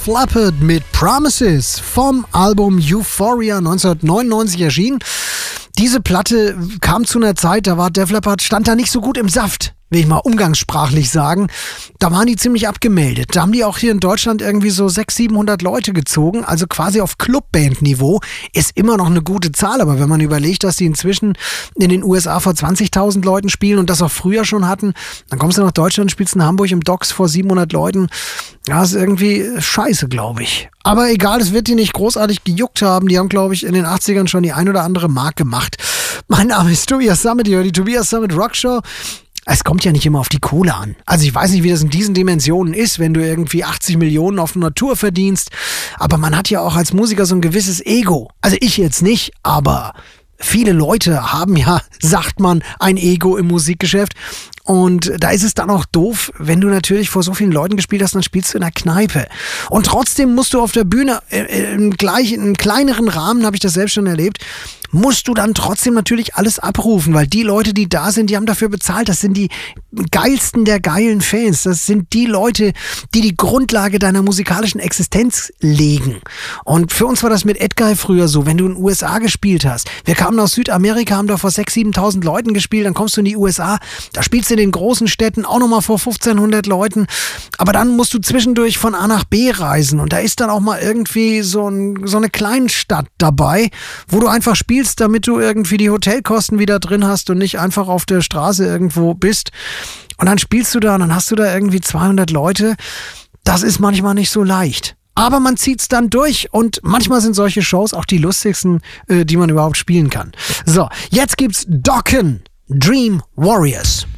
Leppard mit Promises vom Album Euphoria 1999 erschienen. Diese Platte kam zu einer Zeit, da war Def Leppard, stand da nicht so gut im Saft, will ich mal umgangssprachlich sagen. Da waren die ziemlich abgemeldet. Da haben die auch hier in Deutschland irgendwie so 600, 700 Leute gezogen, also quasi auf Clubband-Niveau. Ist immer noch eine gute Zahl, aber wenn man überlegt, dass die inzwischen in den USA vor 20.000 Leuten spielen und das auch früher schon hatten, dann kommst du nach Deutschland, spielst in Hamburg im Docks vor 700 Leuten. Ja, ist irgendwie scheiße, glaube ich. Aber egal, es wird die nicht großartig gejuckt haben. Die haben, glaube ich, in den 80ern schon die ein oder andere Mark gemacht. Mein Name ist Tobias Summit, ihr hört die Tobias Summit Rockshow. Es kommt ja nicht immer auf die Kohle an. Also ich weiß nicht, wie das in diesen Dimensionen ist, wenn du irgendwie 80 Millionen auf einer Tour verdienst. Aber man hat ja auch als Musiker so ein gewisses Ego. Also ich jetzt nicht, aber viele Leute haben ja, sagt man, ein Ego im Musikgeschäft. Und da ist es dann auch doof, wenn du natürlich vor so vielen Leuten gespielt hast, dann spielst du in der Kneipe. Und trotzdem musst du auf der Bühne, im kleineren Rahmen, habe ich das selbst schon erlebt, musst du dann trotzdem natürlich alles abrufen, weil die Leute, die da sind, die haben dafür bezahlt. Das sind die geilsten der geilen Fans. Das sind die Leute, die die Grundlage deiner musikalischen Existenz legen. Und für uns war das mit Edguy früher so, wenn du in den USA gespielt hast. Wir kamen aus Südamerika, haben da vor 6.000, 7.000 Leuten gespielt, dann kommst du in die USA, da spielst du in den großen Städten auch nochmal vor 1.500 Leuten. Aber dann musst du zwischendurch von A nach B reisen und da ist dann auch mal irgendwie so eine Kleinstadt dabei, wo du einfach spielst, damit du irgendwie die Hotelkosten wieder drin hast und nicht einfach auf der Straße irgendwo bist. Und dann spielst du da und dann hast du da irgendwie 200 Leute. Das ist manchmal nicht so leicht. Aber man zieht's dann durch und manchmal sind solche Shows auch die lustigsten, die man überhaupt spielen kann. So, jetzt gibt's Dokken, Dream Warriors.